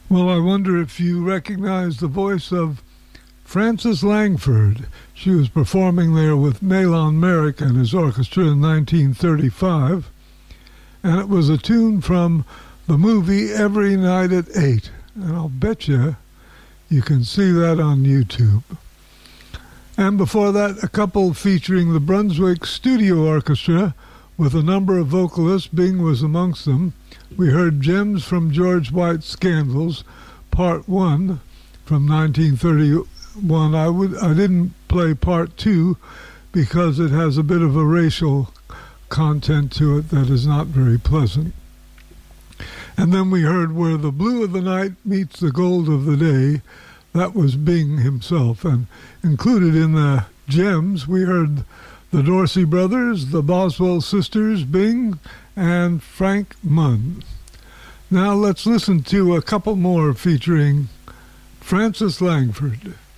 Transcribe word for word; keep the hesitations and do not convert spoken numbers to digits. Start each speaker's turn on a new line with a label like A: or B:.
A: Well, I wonder if you recognize the voice of Frances Langford. She was performing there with Malon Merrick and his orchestra in nineteen thirty-five, and it was a tune from the movie Every Night at Eight, and I'll bet you you can see that on YouTube. And before that, a couple featuring the Brunswick Studio Orchestra with a number of vocalists. Bing was amongst them. We heard Gems from George White's Scandals, Part One from nineteen thirty-one. I would I didn't play Part Two because it has a bit of a racial content to it that is not very pleasant. And then we heard Where the Blue of the Night Meets the Gold of the Day. That was Bing himself. And included in the Gems, we heard the Dorsey Brothers, the Boswell Sisters, Bing, and Frank Munn. Now let's listen to a couple more featuring Frances Langford.